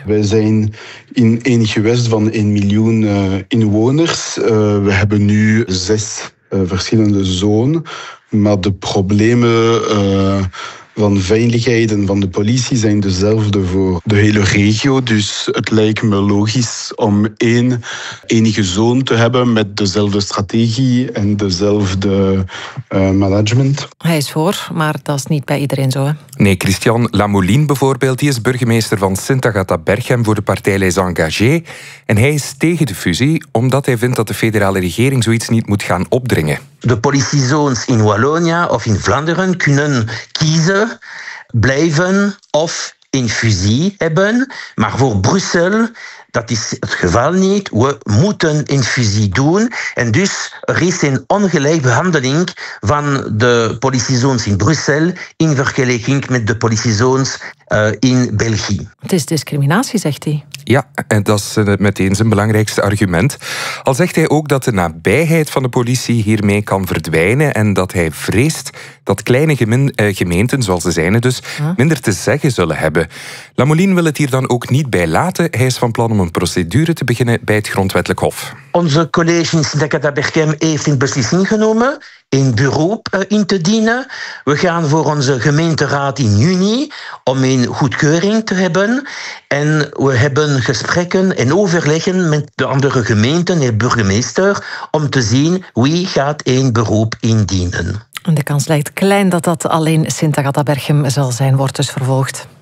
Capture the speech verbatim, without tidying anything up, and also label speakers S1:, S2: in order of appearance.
S1: Wij zijn in een gewest van één miljoen uh, inwoners. Uh, we hebben nu zes uh, verschillende zones. Maar de problemen uh, van veiligheid en van de politie zijn dezelfde voor de hele regio. Dus het lijkt me logisch om één enige zone te hebben met dezelfde strategie en dezelfde uh, management.
S2: Hij is voor, maar dat is niet bij iedereen zo, hè?
S3: Nee, Christian Lamoline bijvoorbeeld, die is burgemeester van Sint-Agatha-Berchem voor de partij Les Engagés. En hij is tegen de fusie, omdat hij vindt dat de federale regering zoiets niet moet gaan opdringen.
S4: De politiezones in Wallonia of in Vlaanderen kunnen kiezen, blijven of een fusie hebben. Maar voor Brussel, dat is het geval niet. We moeten een fusie doen. En dus er is een ongelijke behandeling van de politiezones in Brussel in vergelijking met de politiezones uh, in België.
S2: Het is discriminatie, zegt hij.
S3: Ja, en dat is meteen zijn belangrijkste argument. Al zegt hij ook dat de nabijheid van de politie hiermee kan verdwijnen en dat hij vreest dat kleine gemin, eh, gemeenten, zoals de zijne dus, huh? minder te zeggen zullen hebben. Lamoline wil het hier dan ook niet bij laten. Hij is van plan om een procedure te beginnen bij het Grondwettelijk Hof.
S4: Onze college in Sint-Agatha-Berchem heeft een beslissing genomen een beroep in te dienen. We gaan voor onze gemeenteraad in juni om een goedkeuring te hebben. En we hebben gesprekken en overleggen met de andere gemeenten en burgemeester om te zien wie gaat een beroep indienen.
S2: De kans lijkt klein dat dat alleen Sint-Agatha-Berchem zal zijn, wordt dus vervolgd.